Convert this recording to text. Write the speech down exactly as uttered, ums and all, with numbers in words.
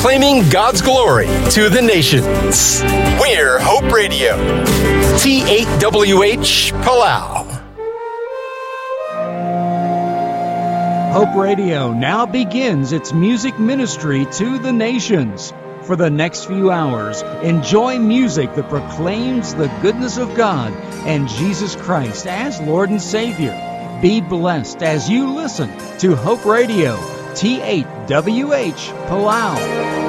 proclaiming God's glory to the nations. We're Hope Radio. T eight W H Palau. Hope Radio now begins its music ministry to the nations. For the next few hours, enjoy music that proclaims the goodness of God and Jesus Christ as Lord and Savior. Be blessed as you listen to Hope Radio, T eight W H Palau.